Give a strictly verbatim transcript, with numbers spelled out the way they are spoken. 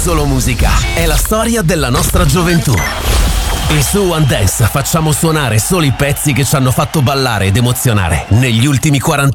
solo musica, è la storia della nostra gioventù. E su One Dance facciamo suonare solo i pezzi che ci hanno fatto ballare ed emozionare negli ultimi quaranta